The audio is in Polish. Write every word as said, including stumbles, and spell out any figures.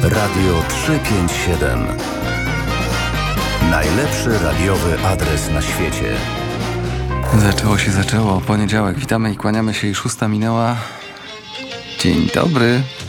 Radio trzysta pięćdziesiąt siedem. Najlepszy radiowy adres na świecie. Zaczęło się, zaczęło. Poniedziałek. Witamy i kłaniamy się i szósta minęła. Dzień dobry.